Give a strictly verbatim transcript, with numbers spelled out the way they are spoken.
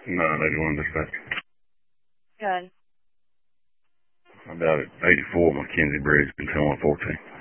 nine eighty-one dispatch. Good. About at eighty-four Mackenzie Bridge, ten one fourteen.